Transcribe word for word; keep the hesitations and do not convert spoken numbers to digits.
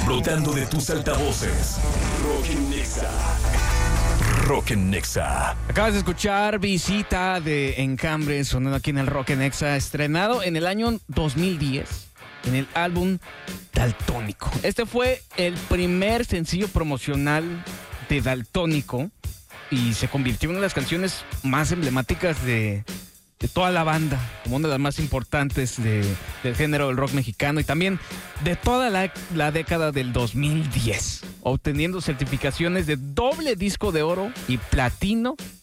brotando de tus altavoces. Rock en Nexa. Rock en Nexa. Acabas de escuchar Visita de Enjambre, sonando aquí en el Rock en Nexa, estrenado en el año dos mil diez en el álbum Daltónico. Este fue el primer sencillo promocional de Daltónico y se convirtió en una de las canciones más emblemáticas de, de toda la banda, como una de las más importantes de, del género del rock mexicano y también de toda la, la década del dos mil diez, obteniendo certificaciones de doble disco de oro y platino